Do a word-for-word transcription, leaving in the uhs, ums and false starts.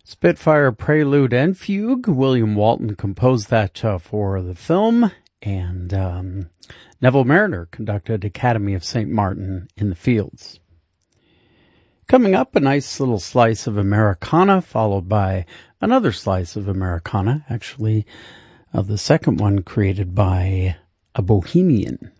Spitfire Prelude and Fugue. William Walton composed that uh, for the film, and um, Neville Marriner conducted Academy of Saint Martin in the Fields. Coming up, a nice little slice of Americana, followed by another slice of Americana, actually uh, the second one created by a Bohemian.